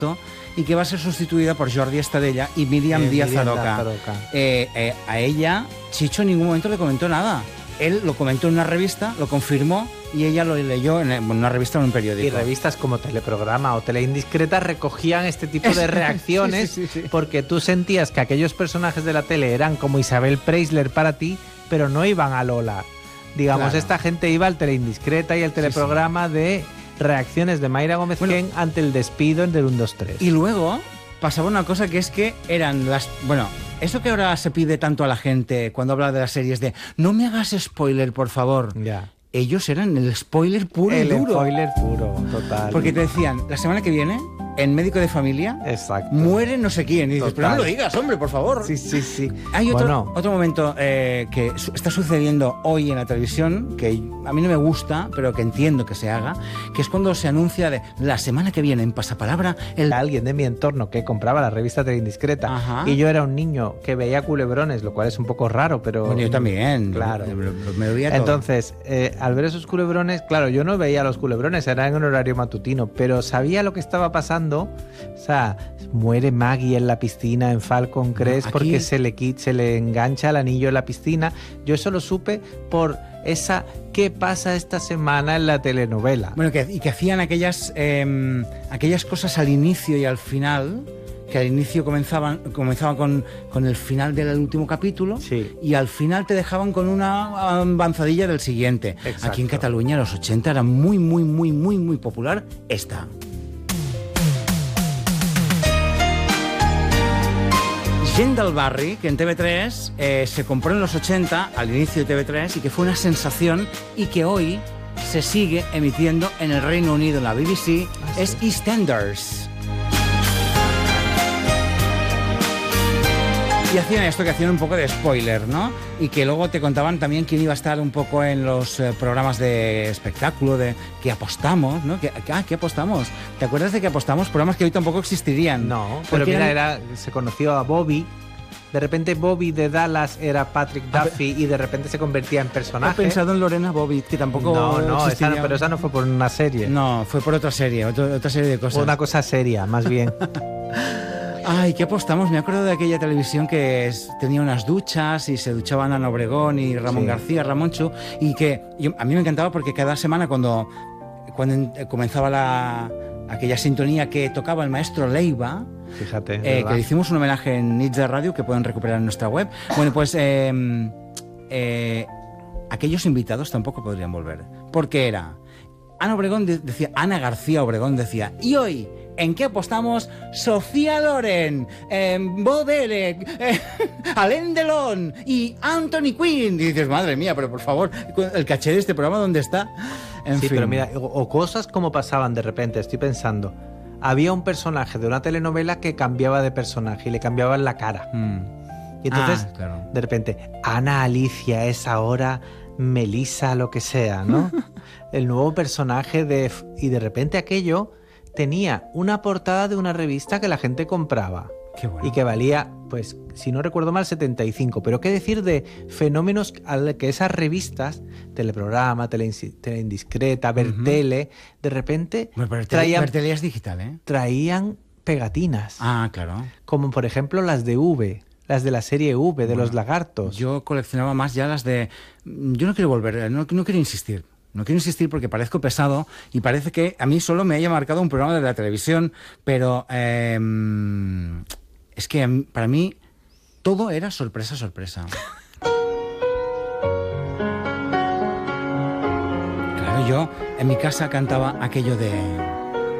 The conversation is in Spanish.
y que va a ser sustituida por Jordi Estadella y Míriam Díaz Aroca. A ella, Chicho en ningún momento le comentó nada. Él lo comentó en una revista, lo confirmó y ella lo leyó en una revista o en un periódico. Y revistas como Teleprograma o Teleindiscreta recogían este tipo de reacciones sí. Porque tú sentías que aquellos personajes de la tele eran como Isabel Preisler para ti, pero no iban a Lola. Digamos, claro. Esta gente iba al Teleindiscreta y al Teleprograma de reacciones de Mayra Gómez Ken ante el despido del 1, 2, 3. Y luego pasaba una cosa que es que eran las... Bueno, eso que ahora se pide tanto a la gente cuando habla de las series de no me hagas spoiler, por favor. Ya. Ellos eran el spoiler puro y duro. El spoiler puro, total. Porque te decían, la semana que viene, en Médico de Familia, muere no sé quién. Y dices, pero no lo digas, hombre, por favor. Sí. Hay otro momento que está sucediendo hoy en la televisión, que a mí no me gusta, pero que entiendo que se haga, que es cuando se anuncia de la semana que viene en Pasapalabra... Alguien de mi entorno que compraba la revista Teleindiscreta y yo era un niño que veía culebrones, lo cual es un poco raro, pero... Bueno, yo también. Claro. Me veía todo. Entonces, al ver esos culebrones, claro, yo no veía los culebrones, era en un horario matutino, pero sabía lo que estaba pasando. O sea, muere Maggie en la piscina en Falcon Crest porque se le engancha el anillo en la piscina. Yo eso lo supe por esa ¿qué pasa esta semana en la telenovela? Bueno, que hacían aquellas cosas al inicio y al final, que al inicio comenzaban con el final del último capítulo y al final te dejaban con una avanzadilla del siguiente. Exacto. Aquí en Cataluña en los 80 era muy popular esta. Gent del Barri, que en TV3 se compró en los 80, al inicio de TV3, y que fue una sensación y que hoy se sigue emitiendo en el Reino Unido, en la BBC, es EastEnders. Y hacían esto, que hacían un poco de spoiler, ¿no? Y que luego te contaban también quién iba a estar un poco en los programas de espectáculo, de que apostamos, ¿no? ¿Qué apostamos? ¿Te acuerdas de que apostamos? Programas que hoy tampoco existirían. No, pero mira, se conoció a Bobby. De repente Bobby de Dallas era Patrick Duffy y de repente se convertía en personaje. He pensado en Lorena Bobbitt, que tampoco pero esa no fue por una serie. No, fue por otra serie de cosas. Fue una cosa seria, más bien. Ay, ¿qué apostamos? Me acuerdo de aquella televisión que tenía unas duchas y se duchaban Ana Obregón y Ramón García, Ramoncho, y que a mí me encantaba porque cada semana cuando comenzaba aquella sintonía que tocaba el maestro Leiva, fíjate, que le hicimos un homenaje en Nits de Radio que pueden recuperar en nuestra web. Bueno, pues aquellos invitados tampoco podrían volver, porque era Ana García Obregón decía, y hoy ¿en qué apostamos? Sofía Loren, Bo Derek, Alain Delon y Anthony Quinn. Y dices, madre mía, pero por favor, el caché de este programa, ¿dónde está? En fin. Pero mira, o cosas como pasaban de repente, estoy pensando, había un personaje de una telenovela que cambiaba de personaje y le cambiaban la cara. Y entonces, de repente, Ana Alicia es ahora Melissa lo que sea, ¿no? El nuevo personaje y de repente aquello tenía una portada de una revista que la gente compraba. Qué bueno. Y que valía, pues, si no recuerdo mal, 75. Pero qué decir de fenómenos al que esas revistas, Teleprograma, Teleindiscreta, Bertele, de repente Bertele es digital, ¿eh? Traían pegatinas. Ah, claro. Como por ejemplo las de V, las de la serie V, de los lagartos. Yo coleccionaba más ya las de... Yo no quiero volver, no quiero insistir. No quiero insistir porque parezco pesado y parece que a mí solo me haya marcado un programa de la televisión, pero es que para mí todo era sorpresa. Claro, yo en mi casa cantaba aquello de...